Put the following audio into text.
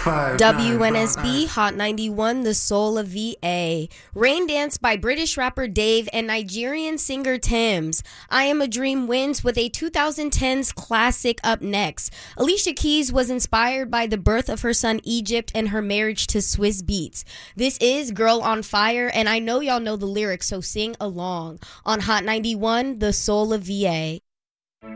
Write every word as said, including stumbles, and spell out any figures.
W N S B Hot ninety-one, The Soul of V A. Rain Dance by British rapper Dave and Nigerian singer Tems. I Am a Dream wins with a two thousand tens classic up next. Alicia Keys was inspired by the birth of her son Egypt and her marriage to Swiss Beats. This is Girl on Fire, and I know y'all know the lyrics, so sing along. On Hot ninety-one, The Soul of V A.